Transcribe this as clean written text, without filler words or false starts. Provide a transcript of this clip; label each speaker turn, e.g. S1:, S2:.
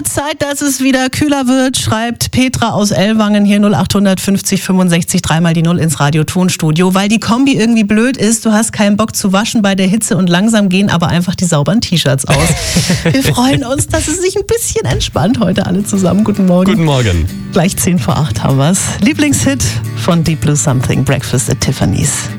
S1: wird Zeit, dass es wieder kühler wird, schreibt Petra aus Ellwangen hier 0800 50 65 dreimal die 0 ins Radio-Tonstudio, weil die Kombi irgendwie blöd ist. Du hast keinen Bock zu waschen bei der Hitze und langsam gehen aber einfach die sauberen T-Shirts aus. Wir freuen uns, dass es sich ein bisschen entspannt heute alle zusammen. Guten Morgen.
S2: Guten Morgen.
S1: Gleich 7:50 haben wir's. Lieblingshit von Deep Blue Something, Breakfast at Tiffany's.